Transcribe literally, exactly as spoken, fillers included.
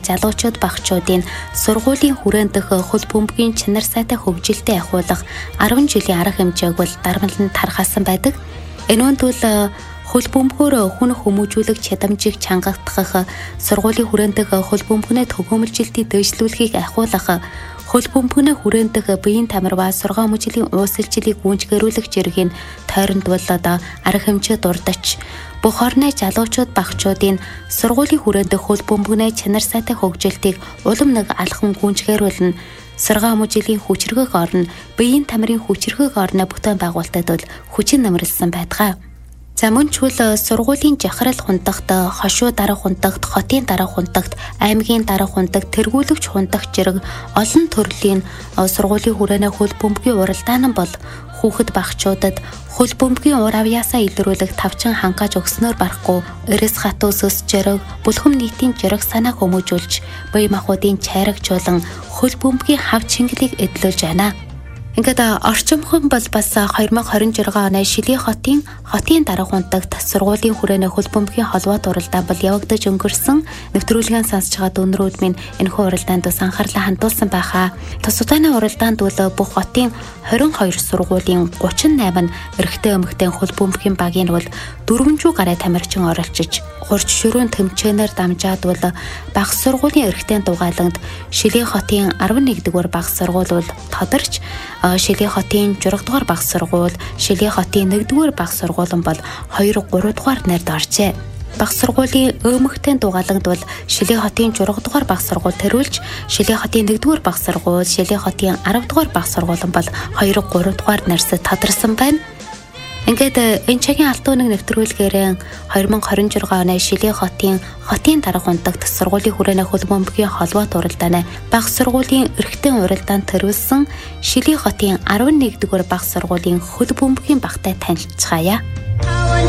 залуучууд багчуудын сургуулийн хүрээнд дэх хөл бөмбөгийн чанар сайтай хөгжилтэй ахиулах арван жилийн арга хэмжээг бол дарамтлан тархаасан байдаг. Энэ үнд бол хөл бөмбөгөөр хүн хүмүүжүүлэх чадамжийг чангагдах, сургуулийн хүрээнд дэх хөл бөмбөгний төгөөмөлжилтийг дэвшлүүлэхийг ахиулах, хөл бөмбөгний хүрээнд дэх биеийн тамир ба сургаан мөчлийн уусалжлыг гүйцэтгэрүүлэх зэргийн тойронд бол одоо арга хэмжээ дурдач бүх орны залуучууд багчуудын сургуулийн хүрээнд дэх хөл бөмбөгний чанар сайтай хөгжилтийг улам нэг алхам гүйцэтгэрүүлнэ. Сургаан мөчлийн хүчрхэг орно, биеийн тамирын хүчрхэг орно бүтээн байгуулалтад бол хүчин нэмэрлсэн байдаг. За мөн ч үл сургуулийн жахрал хунтагт, хошуу дарга хунтагт, хотын дарга хунтагт, аймгийн дарга хунтагт, тэргүүлэгч хунтагт зэрэг олон төрлийн сургуулийн хүрээний хөл бөмбөгийн уралдаан бол хүүхэд багчуудад хөл бөмбөгийн ур авьяасаа илрүүлэх тавчин хангааж өгснөөр барахгүй эрэс хатуу сөс жирэг, бүлхэм нийтийн жирэг санаа хүмүүжүүлж, бие махбодын чайрагчулан хөл бөмбөгийн хав чингэлийг эдлүүлж байна. Ингээд орчимхон бол бас две тысячи двадцать шесть оны Шилийн хотын хотын дарга хунтагт сургуулийн хүрээний хөл бөмбөгийн холбоот уралдаан бол явагдаж өнгөрсөн. Нэвтрүүлгийн сонсож байгаа дүнрүүд минь энэхүү уралдаанд бас анхаарлаа хандуулсан байхаа. Тус удаагийн уралдаанд бол бүх хотын двадцать two сургуулийн thirty-eight нь эрэгтэй эмэгтэй хөл бөмбөгийн багийн бол дөрвөнжүү гаруй тамирчин оролцож хурц ширүүн тэмцээнээр дамжаад бол багц сургуулийн эрэгтэй дугааланд Шилийн хотын eleven дугаар багц сургууль бол тодорч, Шилийн хотын six дугаар багц сургууль, Шилийн хотын one дугаар багц сургууль бол two three дугаар найрд оржээ. Багц сургуулийн эмэгтэй дугааланд бол Шилийн хотын six дугаар багц сургууль төрүүлж, Шилийн хотын one дугаар багц сургууль, Шилийн хотын ten дугаар багц сургууль бол two three дугаар найрсад тодорсон байна. Ингээд энэ цагийн алтууныг нэвтрүүлгээр twenty twenty-six оны Шилийн хотын хотын дарга хунтагт сургуулийн хүрээний хөл бөмбөгийн холбоот уралдааны багц сургуулийн эрэгтэй уралдаанд төрүүлсэн Шилийн хотын eleven дугаар багц сургуулийн хөл бөмбөгийн багтай танилцгаая.